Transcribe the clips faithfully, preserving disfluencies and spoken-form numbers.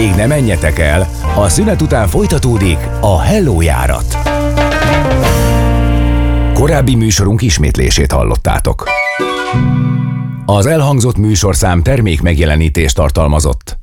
Még ne menjetek el, a szünet után folytatódik a Hello járat. Korábbi műsorunk ismétlését hallottátok. Az elhangzott műsorszám termék megjelenítést tartalmazott.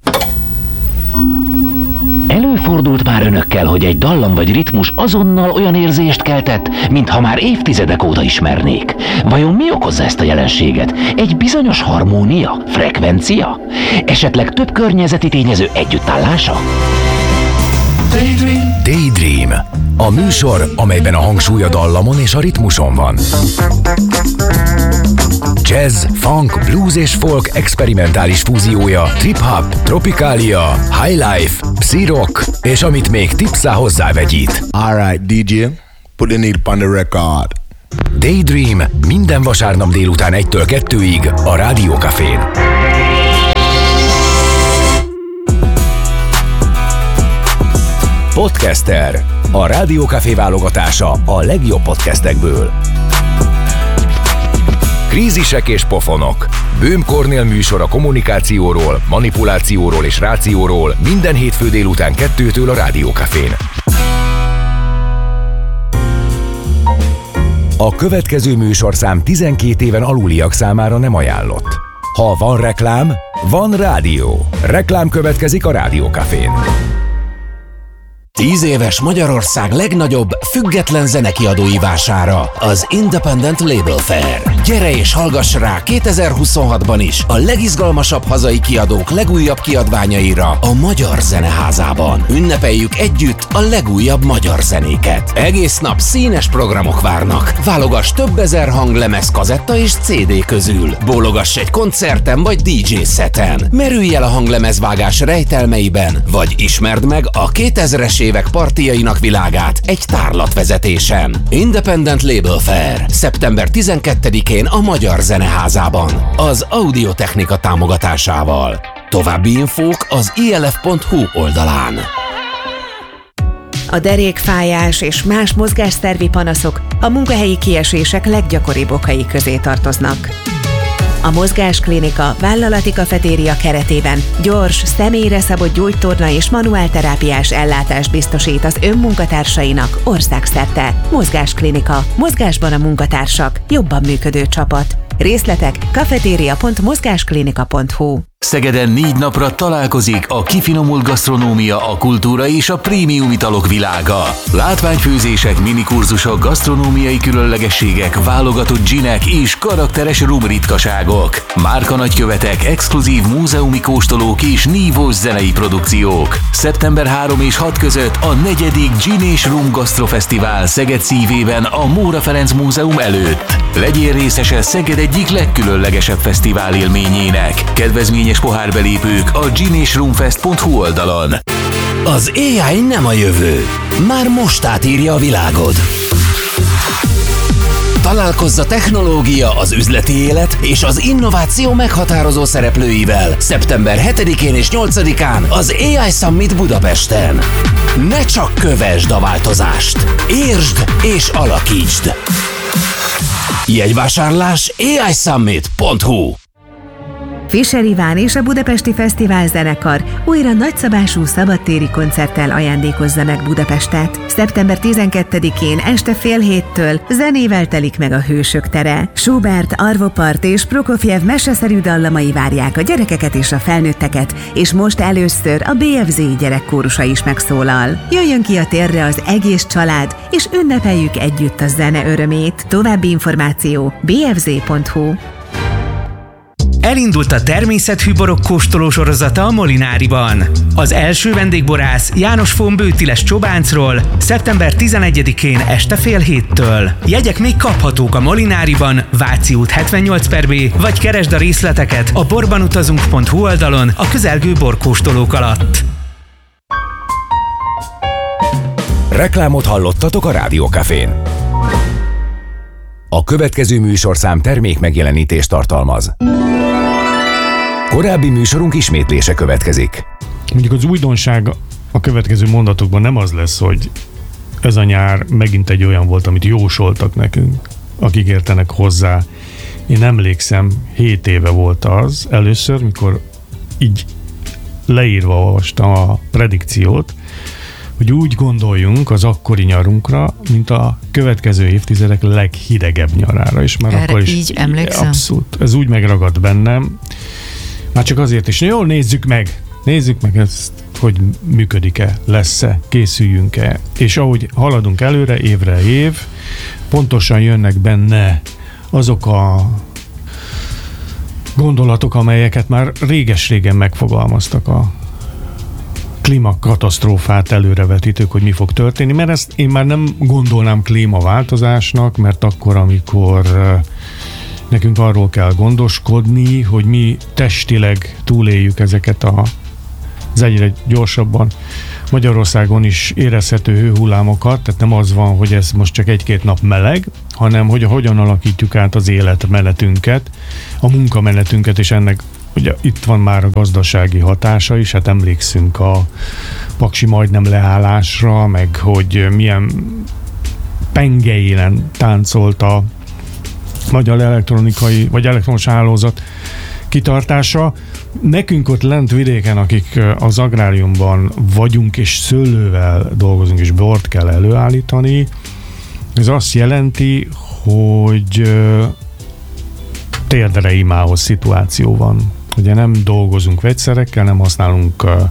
Előfordult már önökkel, hogy egy dallam vagy ritmus azonnal olyan érzést keltett, mintha már évtizedek óta ismernék. Vajon mi okozza ezt a jelenséget? Egy bizonyos harmónia? Frekvencia? Esetleg több környezeti tényező együttállása? Daydream. Daydream. A műsor, amelyben a hangsúly a dallamon és a ritmuson van. Jazz, funk, blues és folk experimentális fúziója, trip-hop, tropikália, highlife, psi-rock, és amit még tipszá hozzávegyít. Alright, dé dzsé, put the needle on the record. Daydream minden vasárnap délután egytől kettőig a Rádió Cafén. Podcaster, a Rádió Café válogatása a legjobb podcastekből. Krízisek és pofonok. Böhm Kornél műsor a kommunikációról, manipulációról és rációról minden hétfő délután kettőtől a Rádió Cafén. A következő műsorszám tizenkét éven aluliak számára nem ajánlott. Ha van reklám, van rádió. Reklám következik a Rádió Cafén. Tíz éves Magyarország legnagyobb független zenekiadói vására, az Independent Label Fair. Gyere és hallgass rá kétezer-huszonhatban is a legizgalmasabb hazai kiadók legújabb kiadványaira a Magyar Zeneházában. Ünnepeljük együtt a legújabb magyar zenéket. Egész nap színes programok várnak. Válogass több ezer hanglemez, kazetta és cé dé közül. Bólogass egy koncerten vagy dé dzsé szeten. Merülj el a hanglemezvágás rejtelmeiben, vagy ismerd meg a kétezres évek partijainak világát egy tárlatvezetésen. Independent Label Fair. szeptember tizenkettedikén a Magyar Zeneházában. Az Audiotechnika támogatásával. További infók az i el ef pont hu oldalán. A derékfájás és más mozgásszervi panaszok a munkahelyi kiesések leggyakoribb okai közé tartoznak. A Mozgásklinika vállalati kafetéria keretében gyors, személyre szabott gyógytorna és manuálterápiás ellátást biztosít az önmunkatársainak országszerte. Mozgásklinika. Mozgásban a munkatársak. Jobban működő csapat. Részletek kafetéria pont mozgásklinika pont hu. Szegeden négy napra találkozik a kifinomult gasztronómia, a kultúra és a prémium italok világa. Látványfőzések, minikurzusok, gasztronómiai különlegességek, válogatott dzsinek és karakteres rum ritkaságok. Márkanagykövetek, exkluzív múzeumi kóstolók és nívós zenei produkciók. szeptember harmadika és hatodika között a negyedik Gin és Rum Gasztrofesztivál Szeged szívében a Móra Ferenc Múzeum előtt. Legyél részese Szeged egyik legkülönlegesebb fesztivál élményének. Kedvezményes pohárbelépők a gin és rumfest pont hu oldalon. Az á i nem a jövő. Már most átírja a világod. Találkozz a technológia, az üzleti élet és az innováció meghatározó szereplőivel szeptember hetedikén és nyolcadikán az á i Summit Budapesten. Ne csak kövesd a változást, értsd és alakítsd. Jegyvásárlás á i summit pont hu. Fischer Iván és a Budapesti Fesztivál Zenekar újra nagyszabású szabadtéri koncerttel ajándékozza meg Budapestet. szeptember tizenkettedikén este fél héttől zenével telik meg a Hősök tere. Schubert, Arvo Part és Prokofjev meseszerű dallamai várják a gyerekeket és a felnőtteket, és most először a bé ef zé gyerekkórusa is megszólal. Jöjjön ki a térre az egész család, és ünnepeljük együtt a zene örömét. További információ bé ef zé pont hu. Elindult a természetű borok kóstoló sorozata a Molináriban. Az első vendégborász János von Bőtiles Csobáncról szeptember tizenegyedikén este fél héttől. Jegyek még kaphatók a Molináriban, Váci út hetvennyolc per B, vagy keresd a részleteket a borbanutazunk pont hu oldalon a közelgő borkóstolók alatt. Reklámot hallottatok a Rádió Cafén. A következő műsorszám termék megjelenítést tartalmaz. Korábbi műsorunk ismétlése következik. Mondjuk az újdonság a következő mondatokban nem az lesz, hogy ez a nyár megint egy olyan volt, amit jósoltak nekünk, akik értenek hozzá. Én emlékszem, hét éve volt az először, mikor így leírva olvastam a predikciót, hogy úgy gondoljunk az akkori nyarunkra, mint a következő évtizedek leghidegebb nyarára is. Már erre akkor is így emlékszem? Abszolút. Ez úgy megragadt bennem. Már csak azért is. Jól nézzük meg. Nézzük meg ezt, hogy működik-e, lesz-e, készüljünk-e. És ahogy haladunk előre, évre év, pontosan jönnek benne azok a gondolatok, amelyeket már réges-régen megfogalmaztak a klímakatasztrófát előrevetítők, hogy mi fog történni, mert ezt én már nem gondolnám klímaváltozásnak, mert akkor, amikor nekünk arról kell gondoskodni, hogy mi testileg túléljük ezeket a, az egyre gyorsabban Magyarországon is érezhető hőhullámokat, tehát nem az van, hogy ez most csak egy-két nap meleg, hanem hogy hogyan alakítjuk át az életmenetünket, a munkamenetünket, és ennek ugye itt van már a gazdasági hatása is, hát emlékszünk a paksi majdnem leállásra, meg hogy milyen pengeélen táncolt a magyar elektronikai, vagy elektromos hálózat kitartása. Nekünk ott lent vidéken, akik az agráriumban vagyunk, és szőlővel dolgozunk, és bort kell előállítani, ez azt jelenti, hogy térdre imához szituáció van. Ugye nem dolgozunk vegyszerekkel, nem használunk uh,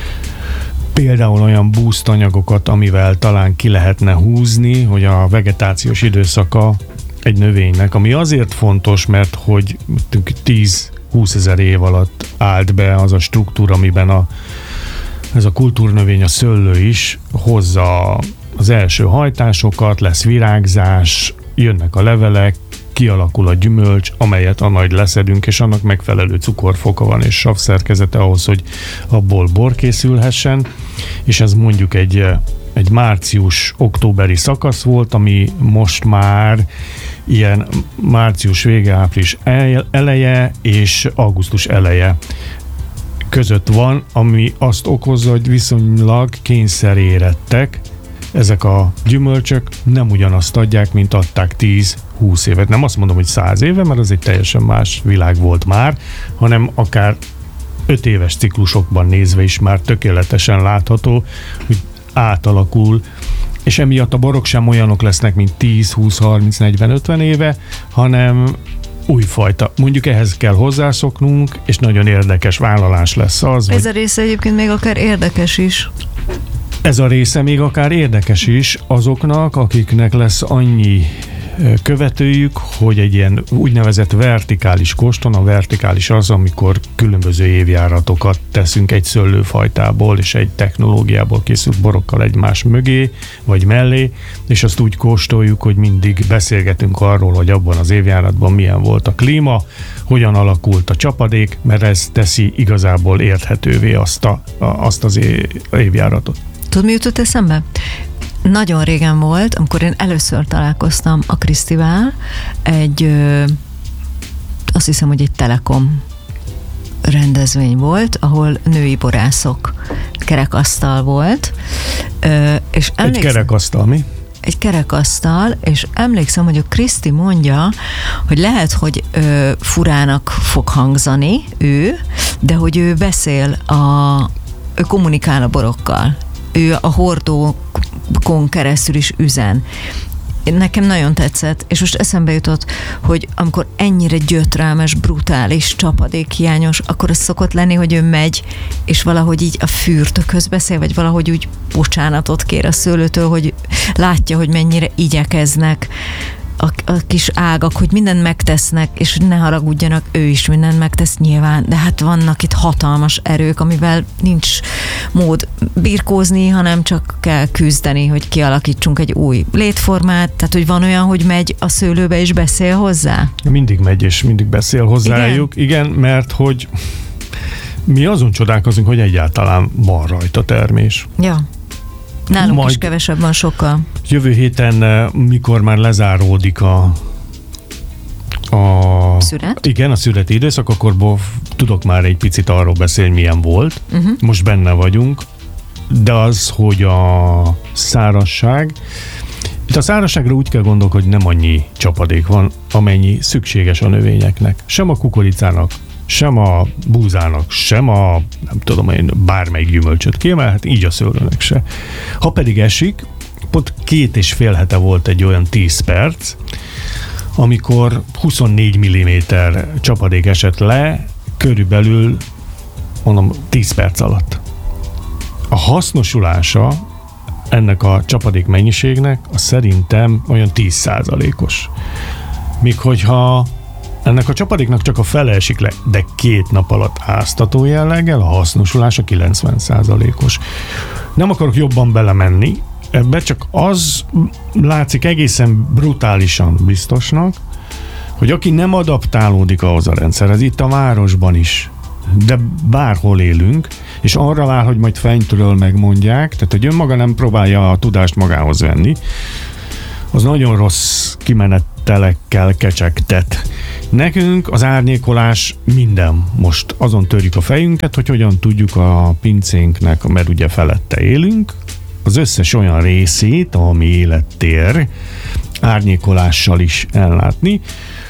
például olyan boost anyagokat, amivel talán ki lehetne húzni, hogy a vegetációs időszaka egy növénynek, ami azért fontos, mert hogy tíz-húsz ezer év alatt állt be az a struktúra, amiben a, ez a kultúrnövény, a szőlő is hozza az első hajtásokat, lesz virágzás, jönnek a levelek, kialakul a gyümölcs, amelyet majd leszedünk, és annak megfelelő cukorfoka van, és savszerkezete ahhoz, hogy abból bor készülhessen, és ez mondjuk egy, egy március-októberi szakasz volt, ami most már ilyen március vége, április eleje és augusztus eleje között van, ami azt okozza, hogy viszonylag kényszerérettek ezek a gyümölcsök, nem ugyanazt adják, mint adták tíz-húsz évet. Nem azt mondom, hogy száz éve, mert az egy teljesen más világ volt már, hanem akár öt éves ciklusokban nézve is már tökéletesen látható, hogy átalakul, és emiatt a borok sem olyanok lesznek, mint tíz, húsz, harminc, negyven, ötven éve, hanem újfajta. Mondjuk ehhez kell hozzászoknunk, és nagyon érdekes vállalás lesz az. Ez a része egyébként még akár érdekes is. Ez a része még akár érdekes is azoknak, akiknek lesz annyi követőjük, hogy egy ilyen úgynevezett vertikális koston, a vertikális az, amikor különböző évjáratokat teszünk egy szőlőfajtából és egy technológiából készült borokkal egymás mögé, vagy mellé, és azt úgy kóstoljuk, hogy mindig beszélgetünk arról, hogy abban az évjáratban milyen volt a klíma, hogyan alakult a csapadék, mert ez teszi igazából érthetővé azt, a, azt az évjáratot. Tudod, mi jutott eszembe? Nagyon régen volt, amikor én először találkoztam a Krisztivel, egy, ö, azt hiszem, hogy egy Telekom rendezvény volt, ahol női borászok, kerekasztal volt. Ö, és egy kerekasztal, mi? Egy kerekasztal, és emlékszem, hogy a Kriszti mondja, hogy lehet, hogy ö, furának fog hangzani ő, de hogy ő beszél, a, ő kommunikál a borokkal. Ő a hordókon keresztül is üzen. Nekem nagyon tetszett, és most eszembe jutott, hogy amikor ennyire gyötrelmes, brutális, csapadékhiányos, akkor az szokott lenni, hogy ő megy, és valahogy így a fürtökhöz beszél, vagy valahogy úgy bocsánatot kér a szőlőtől, hogy látja, hogy mennyire igyekeznek a, a kis ágak, hogy mindent megtesznek, és ne haragudjanak, ő is mindent megtesz nyilván, de hát vannak itt hatalmas erők, amivel nincs mód birkózni, hanem csak kell küzdeni, hogy kialakítsunk egy új létformát, tehát hogy van olyan, hogy megy a szőlőbe és beszél hozzá? Mindig megy és mindig beszél hozzájuk, igen, igen, mert hogy mi azon csodálkozunk, hogy egyáltalán van rajta termés. Ja. Nálunk Majd is kevesebb van sokkal. Jövő héten, mikor már lezáródik a a szület? Igen, a születi időszak, akkor tudok már egy picit arról beszélni, milyen volt. Uh-huh. Most benne vagyunk, de az, hogy a szárazság, itt a szárazságra úgy kell gondolni, hogy nem annyi csapadék van, amennyi szükséges a növényeknek. Sem a kukoricának, sem a búzának, sem a, nem tudom én, bármelyik gyümölcsöt kiemelhet, így a szőlőnek se. Ha pedig esik, pont két és fél hete volt egy olyan tíz perc, amikor huszonnégy milliméter csapadék esett le, körülbelül, mondom, tíz perc alatt. A hasznosulása ennek a csapadék mennyiségnek a szerintem olyan tíz százalékos. Míg hogyha ennek a csapadéknak csak a fele esik le, de két nap alatt áztató jelleggel, a hasznosulása kilencven százalékos. Nem akarok jobban belemenni, ebbe csak az látszik egészen brutálisan biztosnak, hogy aki nem adaptálódik ahhoz a rendszerhez, itt a városban is, de bárhol élünk, és arra vár, hogy majd fentről megmondják, tehát hogy önmaga nem próbálja a tudást magához venni, az nagyon rossz kimenetelekkel kecsegtet. Nekünk az árnyékolás minden. Most azon törjük a fejünket, hogy hogyan tudjuk a pincénknek, mert ugye felette élünk, az összes olyan részét, ami élettér, árnyékolással is ellátni,